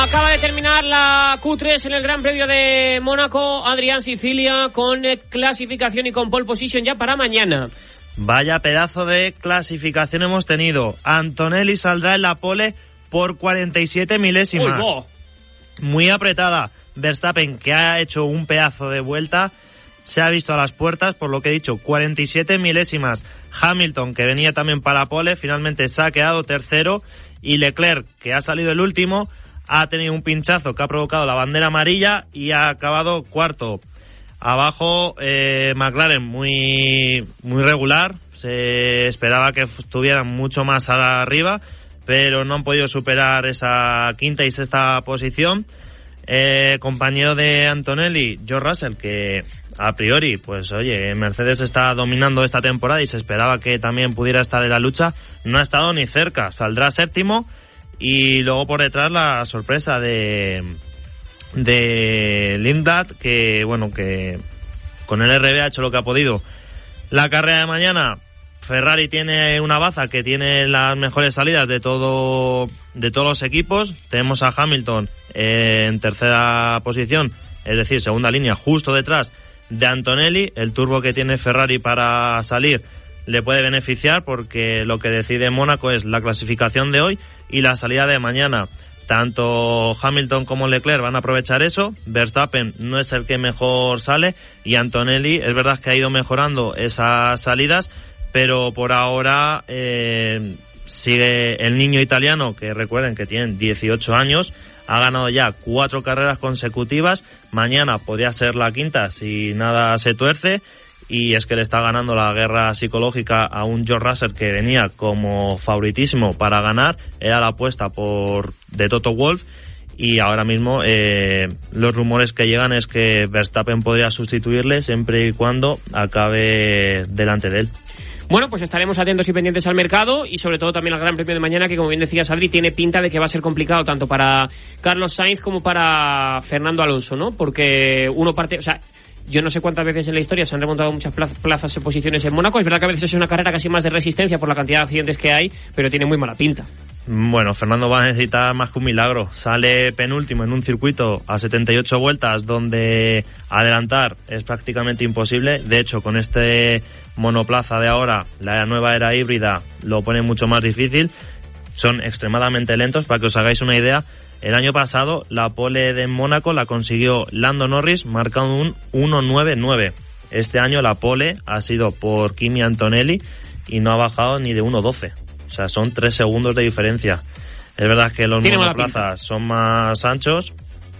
Acaba de terminar la Q3 en el Gran Premio de Mónaco. Adrián Sicilia con clasificación y con pole position ya para mañana. Vaya pedazo de clasificación hemos tenido. Antonelli saldrá en la pole por 47 milésimas. Muy apretada. Verstappen, que ha hecho un pedazo de vuelta, se ha visto a las puertas, por lo que he dicho, 47 milésimas. Hamilton, que venía también para pole, finalmente se ha quedado tercero. Y Leclerc, que ha salido el último, ha tenido un pinchazo que ha provocado la bandera amarilla y ha acabado cuarto. Abajo, McLaren muy regular. Se esperaba que estuvieran mucho más arriba, pero no han podido superar esa quinta y sexta posición. Compañero de Antonelli, George Russell, que a priori, pues oye, Mercedes está dominando esta temporada y se esperaba que también pudiera estar en la lucha, no ha estado ni cerca, saldrá séptimo. Y luego por detrás la sorpresa de Lindblad, que bueno, que con el RB ha hecho lo que ha podido. La carrera de mañana, Ferrari tiene una baza que tiene las mejores salidas de todos los equipos. Tenemos a Hamilton en tercera posición, es decir, segunda línea, justo detrás de Antonelli. El turbo que tiene Ferrari para salir le puede beneficiar, porque lo que decide Mónaco es la clasificación de hoy y la salida de mañana. Tanto Hamilton como Leclerc van a aprovechar eso. Verstappen no es el que mejor sale y Antonelli es verdad que ha ido mejorando esas salidas, pero por ahora sigue el niño italiano, que recuerden que tiene 18 años, ha ganado ya 4 carreras consecutivas. Mañana podría ser la quinta si nada se tuerce. Y es que le está ganando la guerra psicológica a un George Russell que venía como favoritísimo para ganar. Era la apuesta de Toto Wolff. Y ahora mismo los rumores que llegan es que Verstappen podría sustituirle siempre y cuando acabe delante de él. Bueno, pues estaremos atentos y pendientes al mercado y sobre todo también al Gran Premio de mañana, que como bien decías, Adri, tiene pinta de que va a ser complicado tanto para Carlos Sainz como para Fernando Alonso, ¿no? Porque uno parte... O sea, yo no sé cuántas veces en la historia se han remontado muchas plazas en posiciones en Mónaco. Es verdad que a veces es una carrera casi más de resistencia por la cantidad de accidentes que hay, pero tiene muy mala pinta. Bueno, Fernando va a necesitar más que un milagro. Sale penúltimo en un circuito a 78 vueltas donde adelantar es prácticamente imposible. De hecho, con este monoplaza de ahora, la nueva era híbrida, lo pone mucho más difícil. Son extremadamente lentos. Para que os hagáis una idea, el año pasado la pole de Mónaco la consiguió Lando Norris marcando un 1.99. Este año la pole ha sido por Kimi Antonelli y no ha bajado ni de 1.12. O sea, son 3 segundos de diferencia. Es verdad que los monoplazas son más anchos,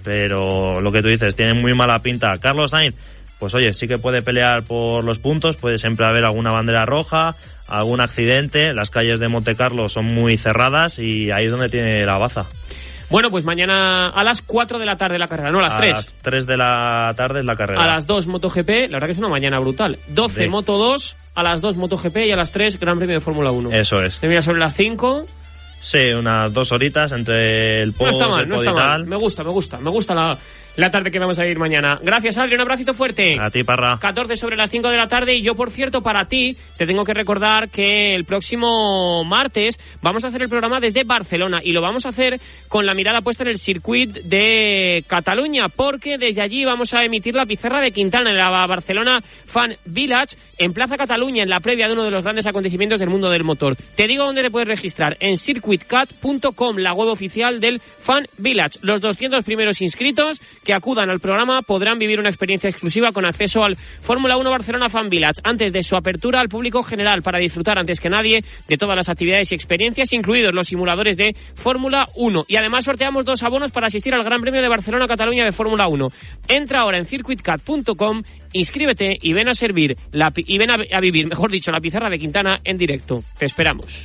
pero lo que tú dices, tienen muy mala pinta. Carlos Sainz, pues oye, sí que puede pelear por los puntos, puede siempre haber alguna bandera roja, algún accidente. Las calles de Montecarlo son muy cerradas y ahí es donde tiene la baza. Bueno, pues mañana a las 4 de la tarde la carrera, no, a las 3. A las 3 de la tarde es la carrera. A las 2 MotoGP, la verdad que es una mañana brutal. 12 Moto2, a las 2 MotoGP y a las 3 Gran Premio de Fórmula 1. Eso es. Termina sobre las 5. Sí, unas 2 horitas entre el post, no está mal. Me gusta la tarde que vamos a ir mañana. Gracias, Adri, un abracito fuerte. A ti, Parra. 14 sobre las 5 de la tarde. Y yo, por cierto, para ti, te tengo que recordar que el próximo martes vamos a hacer el programa desde Barcelona. Y lo vamos a hacer con la mirada puesta en el circuit de Cataluña, porque desde allí vamos a emitir la pizarra de Quintana en la Barcelona Fan Village, en Plaza Cataluña, en la previa de uno de los grandes acontecimientos del mundo del motor. Te digo dónde te puedes registrar: en circuitcat.com, la web oficial del Fan Village. Los 200 primeros inscritos que acudan al programa podrán vivir una experiencia exclusiva con acceso al Fórmula 1 Barcelona Fan Village antes de su apertura al público general, para disfrutar antes que nadie de todas las actividades y experiencias, incluidos los simuladores de Fórmula 1. Y además sorteamos 2 abonos para asistir al Gran Premio de Barcelona Cataluña de Fórmula 1. Entra ahora en circuitcat.com, inscríbete y ven a servir ven a vivir, mejor dicho, la pizarra de Quintana en directo. Te esperamos.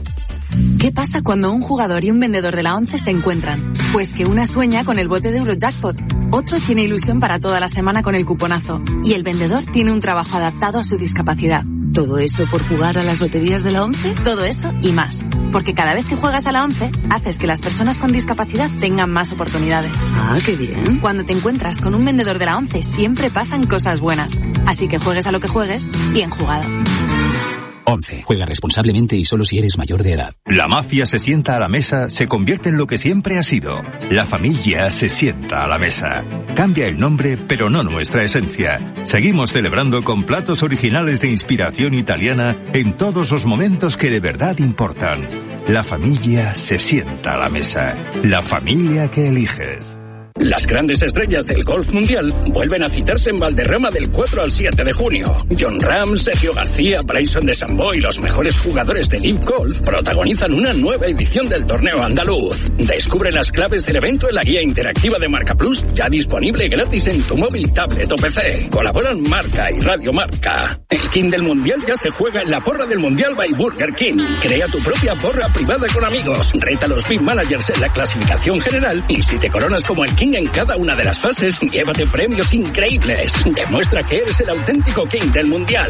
¿Qué pasa cuando un jugador y un vendedor de la 11 se encuentran? Pues que una sueña con el bote de Eurojackpot, otro tiene ilusión para toda la semana con el cuponazo y el vendedor tiene un trabajo adaptado a su discapacidad. ¿Todo eso por jugar a las loterías de la 11? Todo eso y más. Porque cada vez que juegas a la 11, haces que las personas con discapacidad tengan más oportunidades. Ah, qué bien. Cuando te encuentras con un vendedor de la 11, siempre pasan cosas buenas. Así que juegues a lo que juegues, bien jugado. 11. Juega responsablemente y solo si eres mayor de edad. La mafia se sienta a la mesa, se convierte en lo que siempre ha sido. La familia se sienta a la mesa. Cambia el nombre, pero no nuestra esencia. Seguimos celebrando con platos originales de inspiración italiana en todos los momentos que de verdad importan. La familia se sienta a la mesa. La familia que eliges. Las grandes estrellas del golf mundial vuelven a citarse en Valderrama del 4 al 7 de junio. Jon Rahm, Sergio García, Bryson DeChambeau y los mejores jugadores de LIV Golf protagonizan una nueva edición del torneo andaluz. Descubre las claves del evento en la guía interactiva de Marca Plus, ya disponible gratis en tu móvil, tablet o PC. Colaboran Marca y Radio Marca. El King del Mundial ya se juega en la porra del Mundial by Burger King. Crea tu propia porra privada con amigos. Reta a los Big Managers en la clasificación general y si te coronas como el King en cada una de las fases, llévate premios increíbles. Demuestra que eres el auténtico King del Mundial.